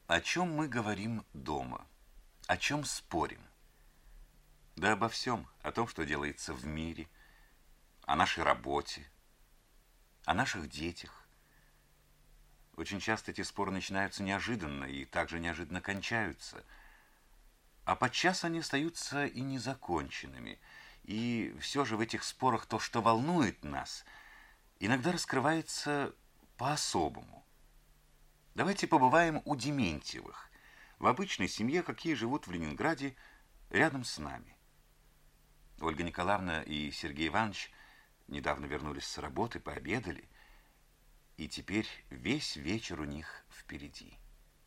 О чем мы говорим дома? О чем спорим? Да обо всем, о том, что делается в мире, о нашей работе, о наших детях. Очень часто эти споры начинаются неожиданно и также неожиданно кончаются. А подчас они остаются и незаконченными. И все же в этих спорах то, что волнует нас, иногда раскрывается по-особому. Давайте побываем у Дементьевых, в обычной семье, какие живут в Ленинграде, рядом с нами. Ольга Николаевна и Сергей Иванович недавно вернулись с работы, пообедали, и теперь весь вечер у них впереди.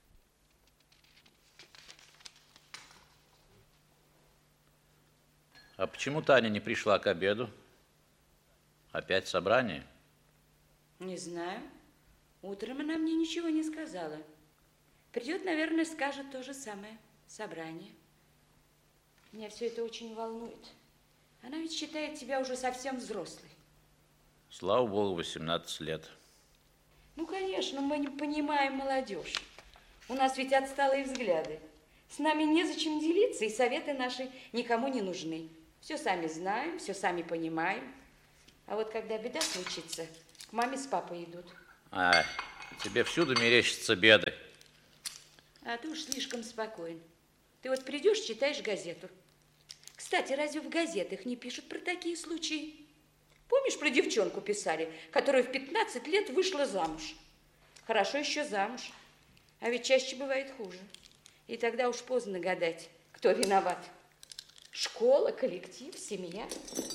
А почему Таня не пришла к обеду? Опять собрание? Не знаю. Утром она мне ничего не сказала. Придет, наверное, скажет то же самое. Собрание. Меня все это очень волнует. Она ведь считает тебя уже совсем взрослой. Слава богу, 18 лет. Ну, конечно, мы не понимаем молодежь. У нас ведь отсталые взгляды. С нами незачем делиться, и советы наши никому не нужны. Все сами знаем, все сами понимаем. А вот когда беда случится, к маме с папой идут. А, тебе всюду мерещатся беды. А ты уж слишком спокоен. Ты вот придешь, читаешь газету. Кстати, разве в газетах не пишут про такие случаи? Помнишь, про девчонку писали, которая в 15 лет вышла замуж? Хорошо еще замуж, а ведь чаще бывает хуже. И тогда уж поздно гадать, кто виноват. Школа, коллектив, семья.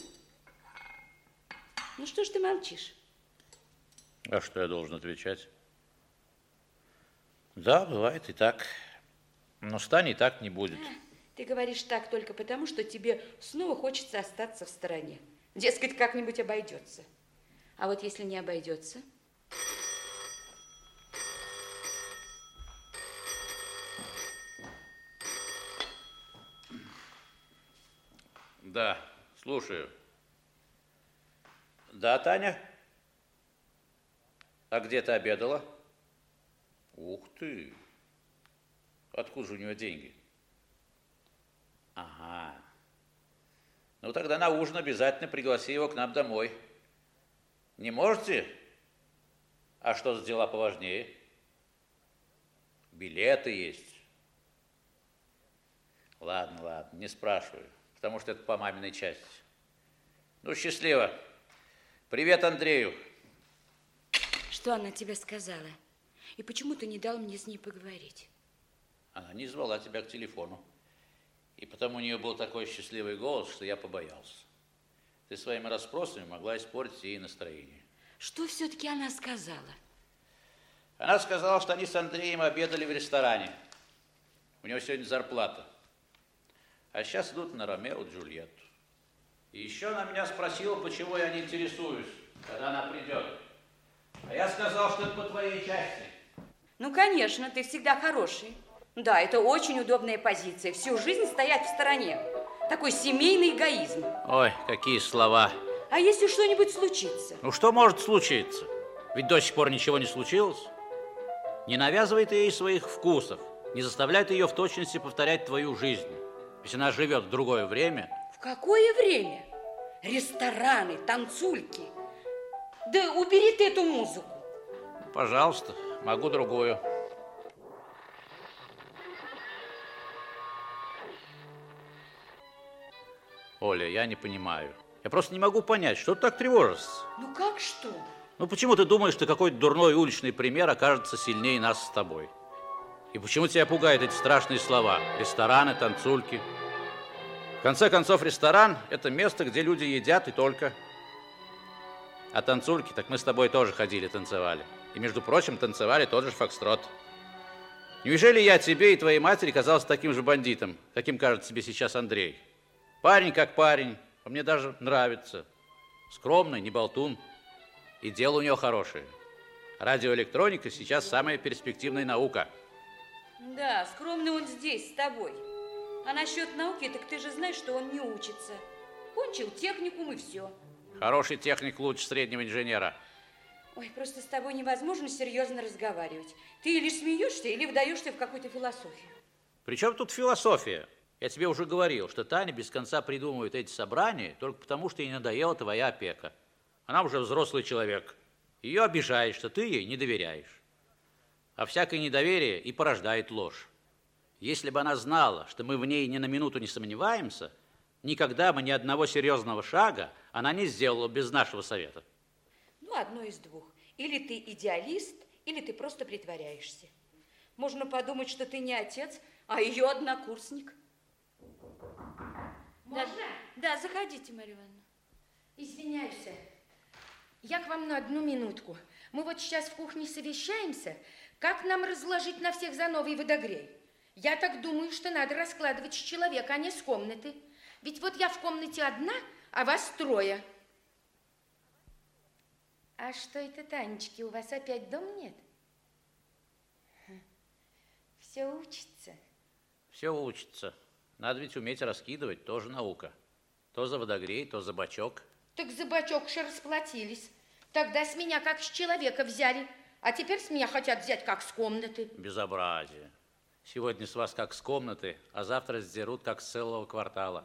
Ну что ж ты молчишь? А что я должен отвечать? Да, бывает и так. Но с Таней так не будет. Ты говоришь так только потому, что тебе снова хочется остаться в стороне. Дескать, как-нибудь обойдется. А вот если не обойдется? Да, слушаю. Да, Таня? А где ты обедала? Ух ты! Откуда же у нее деньги? Ага. Ну, тогда на ужин обязательно пригласи его к нам домой. Не можете? А что за дела поважнее? Билеты есть. Ладно, ладно, не спрашиваю, потому что это по маминой части. Ну, счастливо. Привет Андрею. Что она тебе сказала? И почему ты не дал мне с ней поговорить? Она не звала тебя к телефону. И потому у нее был такой счастливый голос, что я побоялся. Ты своими расспросами могла испортить ей настроение. Что все-таки она сказала? Она сказала, что они с Андреем обедали в ресторане. У него сегодня зарплата. А сейчас идут на Ромео и Джульетту. И еще она меня спросила, почему я не интересуюсь, когда она придет. А я сказал, что это по твоей части. Ну, конечно, ты всегда хороший. Да, это очень удобная позиция. Всю жизнь стоять в стороне. Такой семейный эгоизм. Ой, какие слова. А если что-нибудь случится? Ну, что может случиться? Ведь до сих пор ничего не случилось. Не навязывай ты ей своих вкусов. Не заставляй ты ее в точности повторять твою жизнь. Если она живет в другое время... В какое время? Рестораны, танцульки. Да убери ты эту музыку. Пожалуйста, могу другую. Оля, я не понимаю. Я просто не могу понять, что ты так тревожишься. Ну как что? Ну почему ты думаешь, что какой-то дурной уличный пример окажется сильнее нас с тобой? И почему тебя пугают эти страшные слова? Рестораны, танцульки. В конце концов, ресторан – это место, где люди едят и только. А танцульки, так мы с тобой тоже ходили, танцевали. И, между прочим, танцевали тот же фокстрот. Неужели я тебе и твоей матери казался таким же бандитом, каким кажется тебе сейчас Андрей? Парень как парень, а мне даже нравится. Скромный, не болтун. И дело у него хорошее. Радиоэлектроника сейчас самая перспективная наука. Да, скромный он здесь, с тобой. А насчет науки, так ты же знаешь, что он не учится. Кончил техникум и все. Хороший техник лучше среднего инженера. Ой, просто с тобой невозможно серьезно разговаривать. Ты или смеешься, или вдаешься в какую-то философию. При чем тут философия? Я тебе уже говорил, что Таня без конца придумывает эти собрания только потому, что ей надоела твоя опека. Она уже взрослый человек. Ее обижает, что ты ей не доверяешь. А всякое недоверие и порождает ложь. Если бы она знала, что мы в ней ни на минуту не сомневаемся, никогда бы ни одного серьезного шага она не сделала без нашего совета. Ну, одно из двух. Или ты идеалист, или ты просто притворяешься. Можно подумать, что ты не отец, а ее однокурсник. Можно? Да, заходите, Марья Ивановна. Извиняюсь. Я к вам на одну минутку. Мы вот сейчас в кухне совещаемся, как нам разложить на всех за новый водогрей. Я так думаю, что надо раскладывать с человека, а не с комнаты. Ведь вот я в комнате одна, а вас трое. А что это, Танечки, у вас опять дом нет? Все учится. Все учится. Надо ведь уметь раскидывать, тоже наука. То за водогрей, то за бачок. Так за бачок же расплатились. Тогда с меня как с человека взяли, а теперь с меня хотят взять как с комнаты. Безобразие. Сегодня с вас как с комнаты, а завтра сдерут как с целого квартала.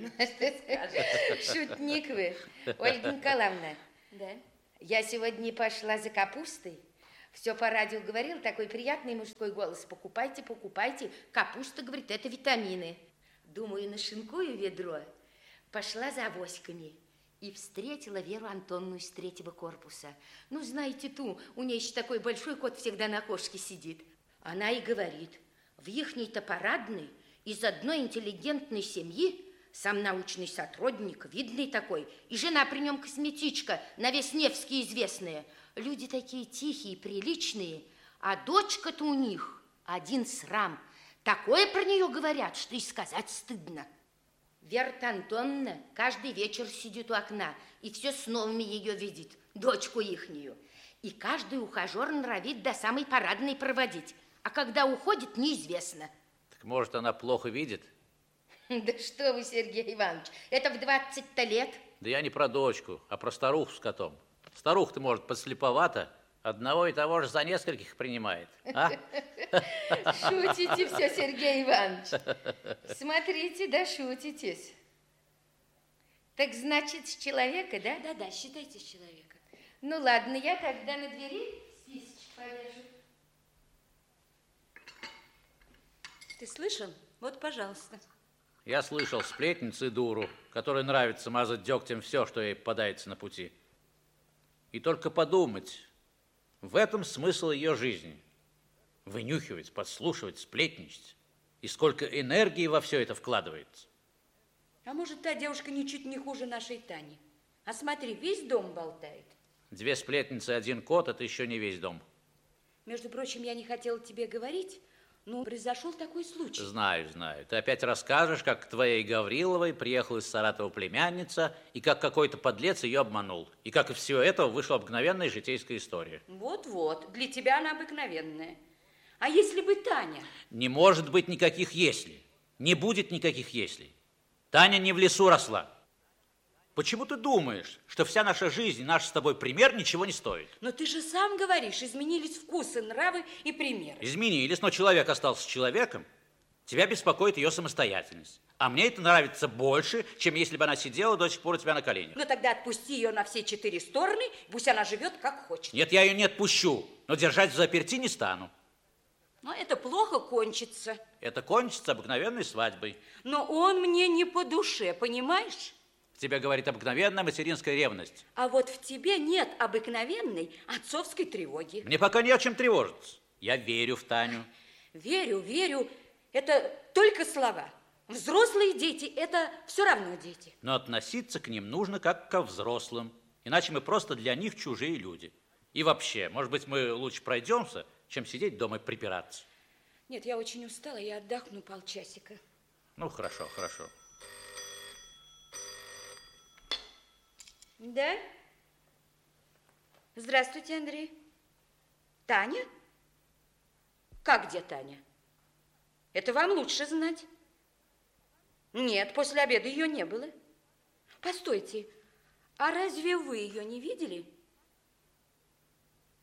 Шутник вы, Ольга Николаевна. Да? Я сегодня пошла за капустой. Все по радио говорил, такой приятный мужской голос. Покупайте, покупайте. Капуста, говорит, это витамины. Думаю, нашинкую ведро. Пошла за авоськами и встретила Веру Антонну из 3-го корпуса. Ну, знаете ту, у нее еще такой большой кот всегда на окошке сидит. Она и говорит, в ихней-то парадной из одной интеллигентной семьи сам научный сотрудник, видный такой, и жена при нем косметичка, на весь Невский известная. Люди такие тихие, приличные, а дочка-то у них один срам. Такое про нее говорят, что и сказать стыдно. Вера Антоновна каждый вечер сидит у окна и все с новыми ее видит, дочку ихнюю. И каждый ухажер норовит до самой парадной проводить, а когда уходит, неизвестно. Так может, она плохо видит? Да что вы, Сергей Иванович, это в 20-то лет. Да я не про дочку, а про старуху с котом. Старуха-то, может, подслеповата, одного и того же за нескольких принимает. А? Шутите все, Сергей Иванович. Смотрите, да шутитесь. Так значит, с человека, да? Да-да, считайте с человека. Ну ладно, я тогда на двери списочек повяжу. Ты слышал? Вот, пожалуйста. Я слышал сплетницу и дуру, которой нравится мазать дегтем все, что ей попадается на пути. И только подумать, в этом смысл ее жизни. Вынюхивать, подслушивать, сплетничать. И сколько энергии во все это вкладывается. А может, та девушка ничуть не хуже нашей Тани? А смотри, весь дом болтает. 2 сплетницы и 1 кот – это еще не весь дом. Между прочим, я не хотела тебе говорить, но произошел такой случай. Знаю, знаю. Ты опять расскажешь, как к твоей Гавриловой приехала из Саратова племянница, и как какой-то подлец ее обманул. И как из всего этого вышла обыкновенная житейская история. Вот-вот, для тебя она обыкновенная. А если бы Таня? Не может быть никаких «если». Не будет никаких «если». Таня не в лесу росла. Почему ты думаешь, что вся наша жизнь, наш с тобой пример ничего не стоит? Но ты же сам говоришь, изменились вкусы, нравы и примеры. Изменились, но человек остался человеком. Тебя беспокоит ее самостоятельность. А мне это нравится больше, чем если бы она сидела до сих пор у тебя на коленях. Ну тогда отпусти ее на все 4 стороны, пусть она живет как хочет. Нет, я ее не отпущу, но держать взаперти не стану. Но это плохо кончится. Это кончится обыкновенной свадьбой. Но он мне не по душе, понимаешь? В тебе говорит обыкновенная материнская ревность. А вот в тебе нет обыкновенной отцовской тревоги. Мне пока не о чем тревожиться. Я верю в Таню. Верю, верю. Это только слова. Взрослые дети – это все равно дети. Но относиться к ним нужно как ко взрослым. Иначе мы просто для них чужие люди. И вообще, может быть, мы лучше пройдемся, чем сидеть дома и припираться. Нет, я очень устала, я отдохну полчасика. Ну, хорошо, хорошо. Да? Здравствуйте, Андрей. Таня? Как где Таня? Это вам лучше знать. Нет, после обеда ее не было. Постойте, а разве вы ее не видели?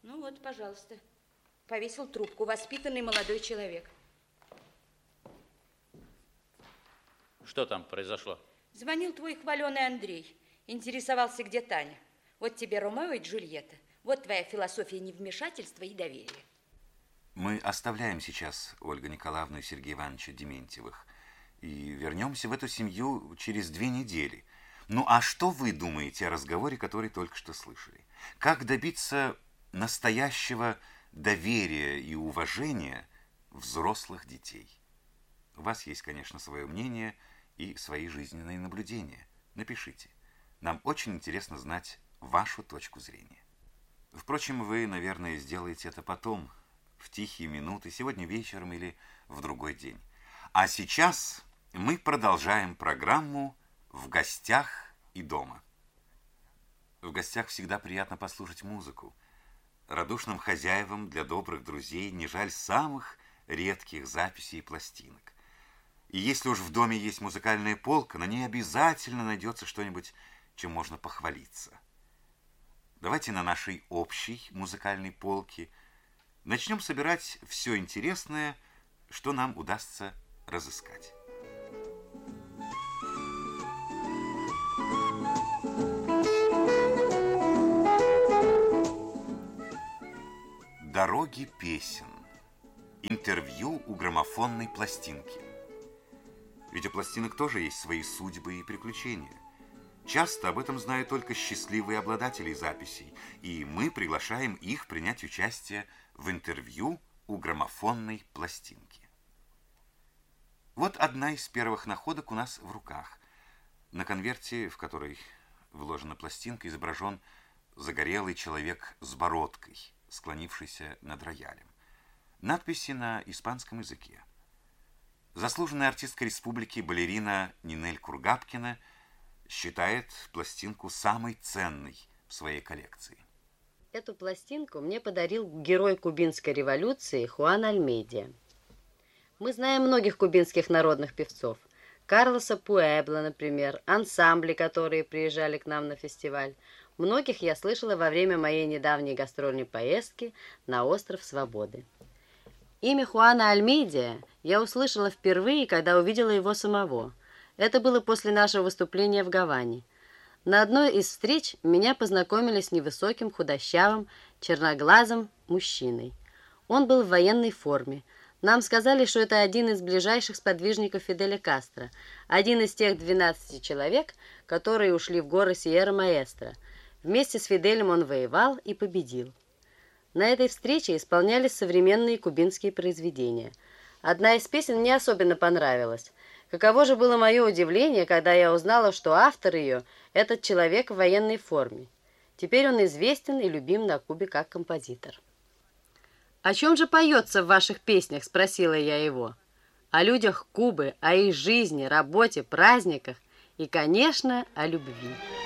Ну вот, пожалуйста. Повесил трубку, воспитанный молодой человек. Что там произошло? Звонил твой хваленый Андрей. Интересовался, где Таня. Вот тебе Ромео и Джульетта. Вот твоя философия невмешательства и доверия. Мы оставляем сейчас Ольгу Николаевну и Сергея Ивановича Дементьевых и вернемся в эту семью через 2 недели. Ну, а что вы думаете о разговоре, который только что слышали? Как добиться настоящего доверия и уважения взрослых детей? У вас есть, конечно, свое мнение и свои жизненные наблюдения. Напишите. Нам очень интересно знать вашу точку зрения. Впрочем, вы, наверное, сделаете это потом, в тихие минуты, сегодня вечером или в другой день. А сейчас мы продолжаем программу «В гостях и дома». В гостях всегда приятно послушать музыку. Радушным хозяевам для добрых друзей не жаль самых редких записей и пластинок. И если уж в доме есть музыкальная полка, на ней обязательно найдется что-нибудь, чем можно похвалиться. Давайте на нашей общей музыкальной полке начнем собирать все интересное, что нам удастся разыскать. Дороги песен. Интервью у граммофонной пластинки. Ведь у пластинок тоже есть свои судьбы и приключения. Часто об этом знают только счастливые обладатели записей, и мы приглашаем их принять участие в интервью у граммофонной пластинки. Вот одна из первых находок у нас в руках. На конверте, в который вложена пластинка, изображен загорелый человек с бородкой, склонившийся над роялем. Надписи на испанском языке. Заслуженная артистка республики балерина Нинель Кургапкина считает пластинку самой ценной в своей коллекции. Эту пластинку мне подарил герой кубинской революции Хуан Альмейда. Мы знаем многих кубинских народных певцов. Карлоса Пуэбло, например, ансамбли, которые приезжали к нам на фестиваль. Многих я слышала во время моей недавней гастрольной поездки на остров Свободы. Имя Хуана Альмейда я услышала впервые, когда увидела его самого. Это было после нашего выступления в Гаване. На одной из встреч меня познакомили с невысоким, худощавым, черноглазым мужчиной. Он был в военной форме. Нам сказали, что это один из ближайших сподвижников Фиделя Кастро, один из тех 12 человек, которые ушли в горы Сьерра-Маэстро. Вместе с Фиделем он воевал и победил. На этой встрече исполнялись современные кубинские произведения. Одна из песен мне особенно понравилась. Каково же было мое удивление, когда я узнала, что автор ее – этот человек в военной форме. Теперь он известен и любим на Кубе как композитор. «О чем же поется в ваших песнях?» – спросила я его. «О людях Кубы, о их жизни, работе, праздниках и, конечно, о любви».